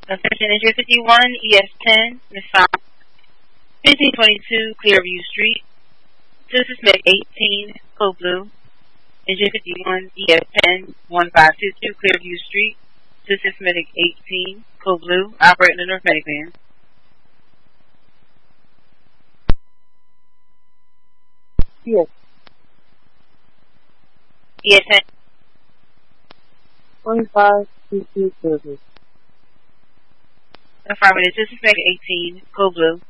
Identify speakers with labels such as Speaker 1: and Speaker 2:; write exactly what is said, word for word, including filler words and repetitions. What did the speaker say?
Speaker 1: Attention Engine fifty-one, E S ten, Miss five. fifteen twenty-two, Clearview Street. This is Medic eighteen, Code Blue. Engine fifty-one, E S ten, one five two two, Clearview Street. This is Medic eighteen, Code Blue, operating the North Medic van.
Speaker 2: Yes.
Speaker 1: E S ten.
Speaker 2: one five two two service.
Speaker 1: Affirmative. This is Medic eighteen, Code Blue.